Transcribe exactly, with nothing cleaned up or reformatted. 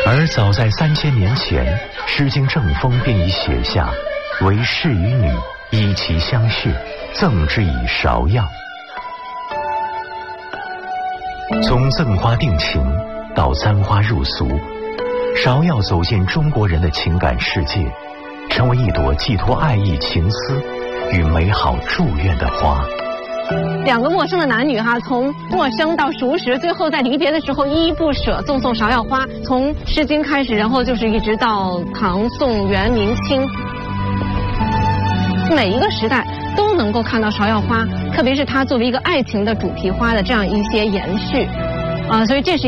而早在三千年前，《诗经》正风便已写下“为士与女，以其相血，赠之以芍药”。从赠花定情到簪花入俗，芍药走进中国人的情感世界，成为一朵寄托爱意情思与美好祝愿的花。 两个陌生的男女哈，从陌生到熟识，最后在离别的时候依依不舍，赠送芍药花。从《诗经》开始，然后就是一直到唐宋元明清，每一个时代都能够看到芍药花，特别是它作为一个爱情的主题花的这样一些延续，啊、呃，所以这是。